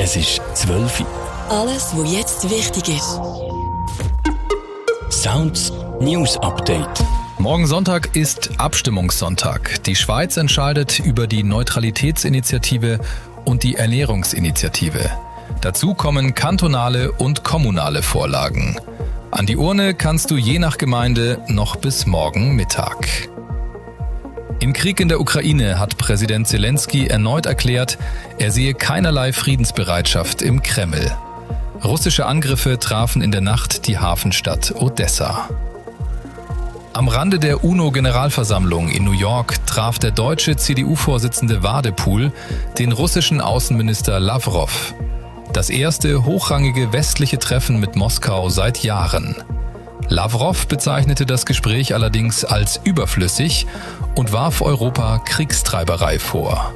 Es ist 12 Uhr. Alles, was jetzt wichtig ist. Sounds News Update. Morgen Sonntag ist Abstimmungssonntag. Die Schweiz entscheidet über die Neutralitätsinitiative und die Ernährungsinitiative. Dazu kommen kantonale und kommunale Vorlagen. An die Urne kannst du je nach Gemeinde noch bis morgen Mittag. Im Krieg in der Ukraine hat Präsident Zelensky erneut erklärt, er sehe keinerlei Friedensbereitschaft im Kreml. Russische Angriffe trafen in der Nacht die Hafenstadt Odessa. Am Rande der UNO-Generalversammlung in New York traf der deutsche CDU-Vorsitzende Wadepool den russischen Außenminister Lavrov. Das erste hochrangige westliche Treffen mit Moskau seit Jahren. Lavrov bezeichnete das Gespräch allerdings als überflüssig und warf Europa Kriegstreiberei vor.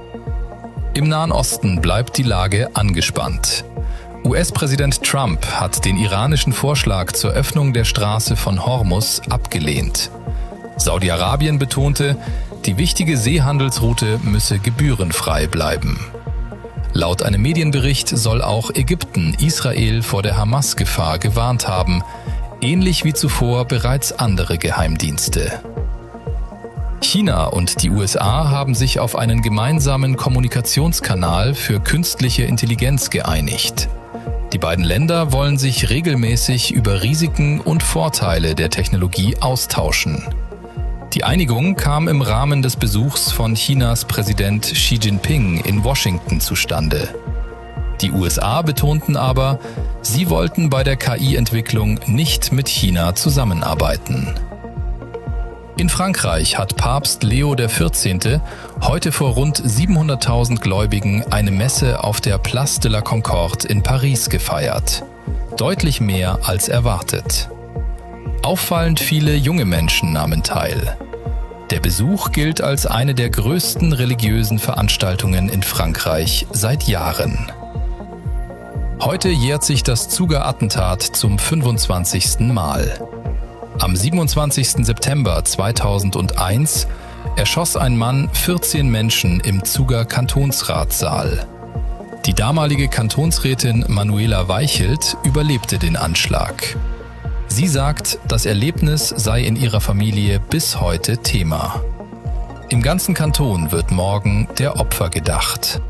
Im Nahen Osten bleibt die Lage angespannt. US-Präsident Trump hat den iranischen Vorschlag zur Öffnung der Straße von Hormuz abgelehnt. Saudi-Arabien betonte, die wichtige Seehandelsroute müsse gebührenfrei bleiben. Laut einem Medienbericht soll auch Ägypten Israel vor der Hamas-Gefahr gewarnt haben, ähnlich wie zuvor bereits andere Geheimdienste. China und die USA haben sich auf einen gemeinsamen Kommunikationskanal für künstliche Intelligenz geeinigt. Die beiden Länder wollen sich regelmäßig über Risiken und Vorteile der Technologie austauschen. Die Einigung kam im Rahmen des Besuchs von Chinas Präsident Xi Jinping in Washington zustande. Die USA betonten aber, sie wollten bei der KI-Entwicklung nicht mit China zusammenarbeiten. In Frankreich hat Papst Leo XIV. Heute vor rund 700.000 Gläubigen eine Messe auf der Place de la Concorde in Paris gefeiert. Deutlich mehr als erwartet. Auffallend viele junge Menschen nahmen teil. Der Besuch gilt als eine der größten religiösen Veranstaltungen in Frankreich seit Jahren. Heute jährt sich das Zuger-Attentat zum 25. Mal. Am 27. September 2001 erschoss ein Mann 14 Menschen im Zuger Kantonsratssaal. Die damalige Kantonsrätin Manuela Weichelt überlebte den Anschlag. Sie sagt, das Erlebnis sei in ihrer Familie bis heute Thema. Im ganzen Kanton wird morgen der Opfer gedacht.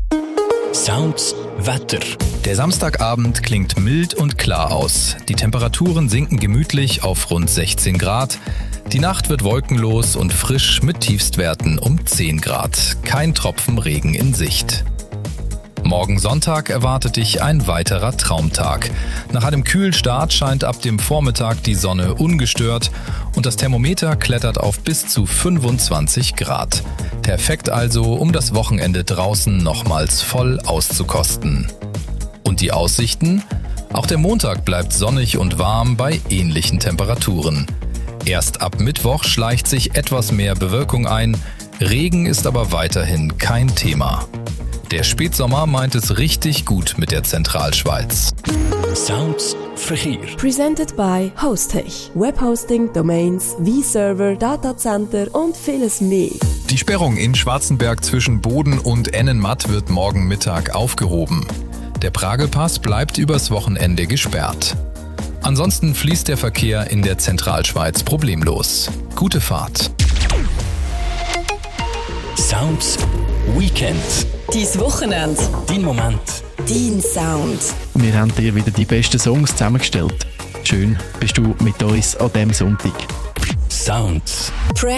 Sounds Wetter. Der Samstagabend klingt mild und klar aus. Die Temperaturen sinken gemütlich auf rund 16 Grad. Die Nacht wird wolkenlos und frisch mit Tiefstwerten um 10 Grad. Kein Tropfen Regen in Sicht. Morgen Sonntag erwartet dich ein weiterer Traumtag. Nach einem kühlen Start scheint ab dem Vormittag die Sonne ungestört und das Thermometer klettert auf bis zu 25 Grad. Perfekt also, um das Wochenende draußen nochmals voll auszukosten. Und die Aussichten? Auch der Montag bleibt sonnig und warm bei ähnlichen Temperaturen. Erst ab Mittwoch schleicht sich etwas mehr Bewölkung ein, Regen ist aber weiterhin kein Thema. Der Spätsommer meint es richtig gut mit der Zentralschweiz. Sounds Verkehr. Presented by Hostech. Webhosting, Domains, V-Server, Datacenter und vieles mehr. Die Sperrung in Schwarzenberg zwischen Boden und Ennenmatt wird morgen Mittag aufgehoben. Der Pragelpass bleibt übers Wochenende gesperrt. Ansonsten fließt der Verkehr in der Zentralschweiz problemlos. Gute Fahrt. Sounds Weekend. Dein Wochenende. Dein Moment. Dein Sound. Wir haben dir wieder die besten Songs zusammengestellt. Schön bist du mit uns an diesem Sonntag. Sounds. Press